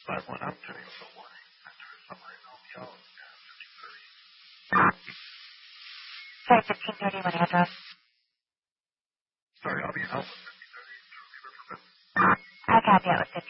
So I went up to him in the morning after a summary, and I'll be out at 15:30. Sorry, 15:30, what address? Sorry, I'll be out at 15:30. I copy it with